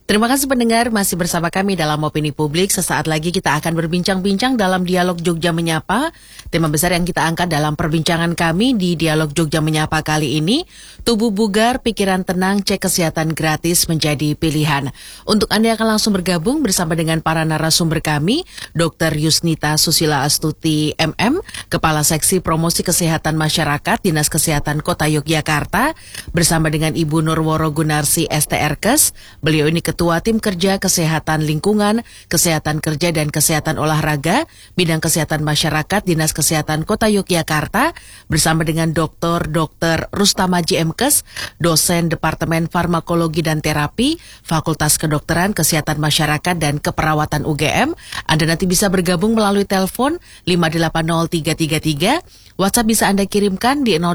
Terima kasih pendengar, masih bersama kami dalam Opini Publik. Sesaat lagi kita akan berbincang-bincang dalam Dialog Jogja Menyapa. Tema besar yang kita angkat dalam perbincangan kami di Dialog Jogja Menyapa kali ini, tubuh bugar, pikiran tenang, cek kesehatan gratis menjadi pilihan. Untuk Anda yang akan langsung bergabung bersama dengan para narasumber kami, Dr. Yusnita Susila Astuti MM, Kepala Seksi Promosi Kesehatan Masyarakat Dinas Kesehatan Kota Yogyakarta, bersama dengan Ibu Nurworo Gunarsi STRKes. Beliau ini Ketua Tim Kerja Kesehatan Lingkungan, Kesehatan Kerja dan Kesehatan Olahraga, Bidang Kesehatan Masyarakat Dinas Kesehatan Kota Yogyakarta, bersama dengan Dr. Rustamaji MKes, Dosen Departemen Farmakologi dan Terapi, Fakultas Kedokteran Kesehatan Masyarakat dan Keperawatan UGM. Anda nanti bisa bergabung melalui telepon 5803333, WhatsApp bisa Anda kirimkan di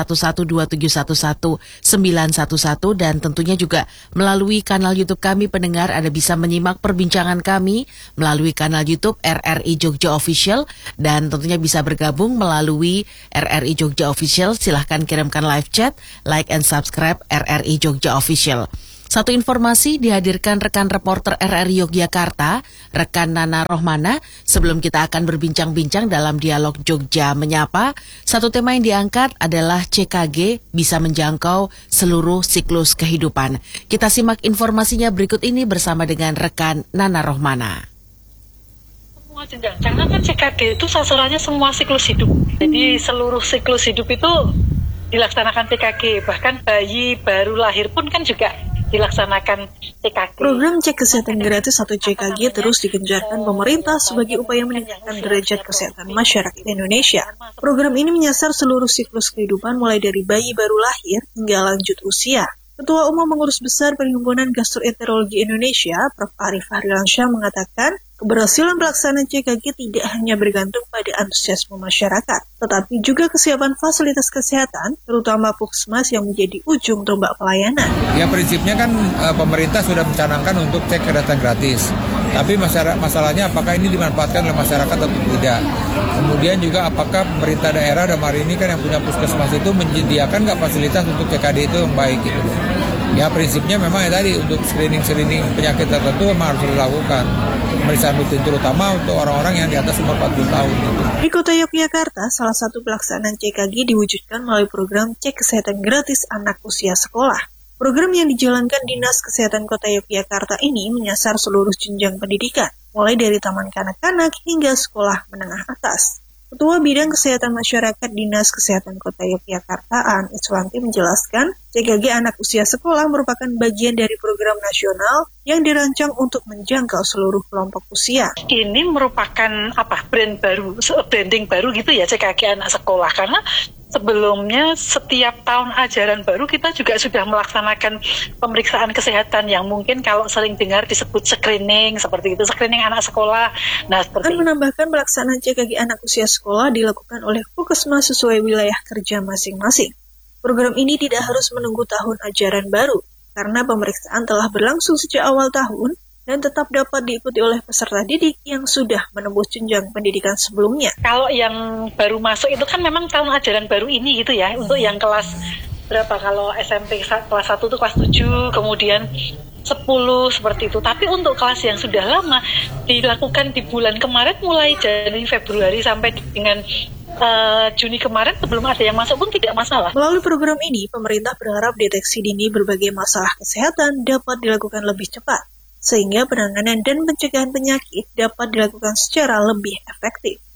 081127119111 dan tentunya juga melalui kanal YouTube kami pendengar Anda bisa menyimak perbincangan kami melalui kanal YouTube RRI Jogja Official dan tentunya bisa bergabung melalui RRI Jogja Official. Silahkan kirimkan live chat, like and subscribe RRI Jogja Official. Satu informasi dihadirkan rekan reporter RRI Yogyakarta, rekan Nana Rohmana. Sebelum kita akan berbincang-bincang dalam Dialog Jogja Menyapa, satu tema yang diangkat adalah CKG bisa menjangkau seluruh siklus kehidupan. Kita simak informasinya berikut ini bersama dengan rekan Nana Rohmana. Semua jenjang, karena kan CKG itu sasarannya semua siklus hidup. Jadi seluruh siklus hidup itu dilaksanakan CKG, bahkan bayi baru lahir pun kan juga dilaksanakan CKG. Program Cek Kesehatan Gratis atau CKG terus digencarkan pemerintah sebagai upaya meningkatkan derajat kesehatan masyarakat Indonesia. Program ini menyasar seluruh siklus kehidupan mulai dari bayi baru lahir hingga lanjut usia. Ketua Umum Pengurus Besar Perhimpunan Gastroenterologi Indonesia, Prof. Arif Harilansyah mengatakan, keberhasilan pelaksanaan CKG tidak hanya bergantung pada antusiasme masyarakat, tetapi juga kesiapan fasilitas kesehatan, terutama puskesmas yang menjadi ujung tombak pelayanan. Ya prinsipnya kan pemerintah sudah mencanangkan untuk cek kesehatan gratis. Tapi masalahnya apakah ini dimanfaatkan oleh masyarakat atau tidak. Kemudian juga apakah pemerintah daerah dan hari ini kan yang punya puskesmas itu menyediakan nggak fasilitas untuk CKD itu yang baik gitu. Ya prinsipnya memang ya tadi untuk screening penyakit tertentu memang harus dilakukan. Pemeriksaan rutin terutama untuk orang-orang yang di atas umur 40 tahun. Gitu. Di Kota Yogyakarta, salah satu pelaksanaan CKG diwujudkan melalui program Cek Kesehatan Gratis Anak Usia Sekolah. Program yang dijalankan Dinas Kesehatan Kota Yogyakarta ini menyasar seluruh jenjang pendidikan, mulai dari taman kanak-kanak hingga sekolah menengah atas. Ketua Bidang Kesehatan Masyarakat Dinas Kesehatan Kota Yogyakarta, Aan Iswanti menjelaskan, CKG anak usia sekolah merupakan bagian dari program nasional yang dirancang untuk menjangkau seluruh kelompok usia. Ini merupakan branding baru gitu ya CKG anak sekolah, karena sebelumnya setiap tahun ajaran baru kita juga sudah melaksanakan pemeriksaan kesehatan yang mungkin kalau sering dengar disebut screening, seperti itu, screening anak sekolah. Nah, seperti itu. Menambahkan pelaksanaan CKG anak usia sekolah dilakukan oleh puskesmas sesuai wilayah kerja masing-masing. Program ini tidak harus menunggu tahun ajaran baru, karena pemeriksaan telah berlangsung sejak awal tahun dan tetap dapat diikuti oleh peserta didik yang sudah menembus jenjang pendidikan sebelumnya. Kalau yang baru masuk itu kan memang tahun ajaran baru ini gitu ya, untuk yang kelas berapa, kalau SMP kelas 1 itu kelas 7, kemudian 10 seperti itu. Tapi untuk kelas yang sudah lama dilakukan di bulan kemarin, mulai Januari, Februari sampai dengan Juni kemarin, sebelum ada yang masuk pun tidak masalah. Melalui program ini, pemerintah berharap deteksi dini berbagai masalah kesehatan dapat dilakukan lebih cepat, sehingga penanganan dan pencegahan penyakit dapat dilakukan secara lebih efektif.